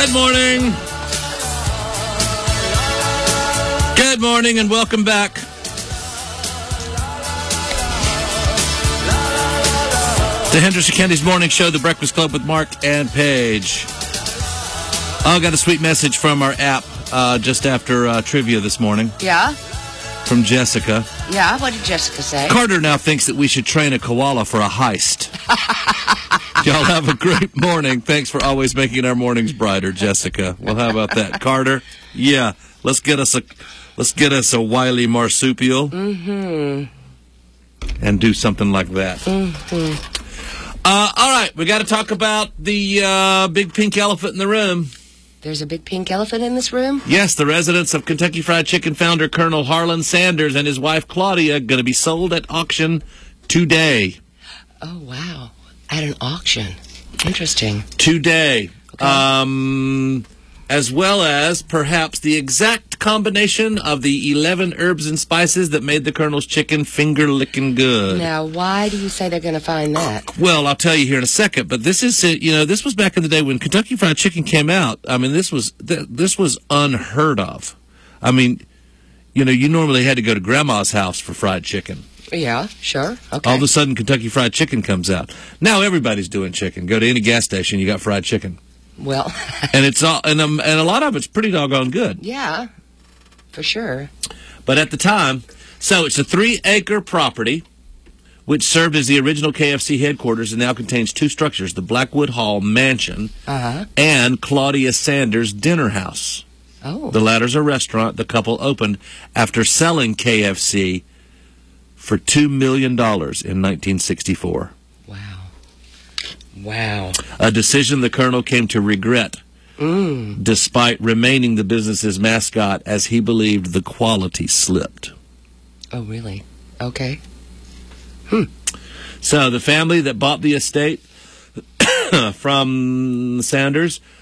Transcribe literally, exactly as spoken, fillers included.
Good morning. Good morning and welcome back. The Henderson County's Morning Show, The Breakfast Club with Mark and Paige. I got a sweet message from our app uh, just after uh, trivia this morning. Yeah? From Jessica. Yeah, what did Jessica say? Carter now thinks that we should train a koala for a heist. Y'all have a great morning. Thanks for always making our mornings brighter, Jessica. Well, how about that? Carter? Yeah, let's get us a let's get us a wily marsupial. Mm-hmm. And do something like that. Mm-hmm. Uh, all right, we got to talk about the uh, big pink elephant in the room. There's a big pink elephant in this room? Yes, the residence of Kentucky Fried Chicken founder Colonel Harlan Sanders and his wife Claudia going to be sold at auction today. Oh, wow. At an auction. Interesting. Today. Okay. Um, as well as perhaps the exact combination of the eleven herbs and spices that made the Colonel's chicken finger-licking good. Now, why do you say they're going to find that? Well, I'll tell you here in a second, but this is, you know, this was back in the day when Kentucky Fried Chicken came out. I mean, this was, this was unheard of. I mean, you know, you normally had to go to Grandma's house for fried chicken. Yeah, sure. Okay. All of a sudden, Kentucky Fried Chicken comes out. Now everybody's doing chicken. Go to any gas station, you got fried chicken. Well. and it's all, and, um, and a lot of it's pretty doggone good. Yeah, for sure. But at the time, so it's a three-acre property, which served as the original K F C headquarters and now contains two structures, the Blackwood Hall Mansion uh-huh. and Claudia Sanders Dinner House. Oh. The latter's a restaurant the couple opened after selling K F C for two million dollars in nineteen sixty-four. Wow. Wow. A decision the Colonel came to regret, mm. despite remaining the business's mascot, as he believed the quality slipped. Oh, really? Okay. Hmm. So the family that bought the estate from Sanders